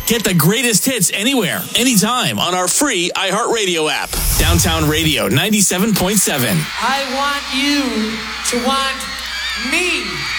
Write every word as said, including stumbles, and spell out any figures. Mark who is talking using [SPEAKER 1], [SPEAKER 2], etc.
[SPEAKER 1] Get the greatest hits anywhere, anytime on our free iHeartRadio app. Downtown Radio ninety-seven point seven.
[SPEAKER 2] I want you to want me.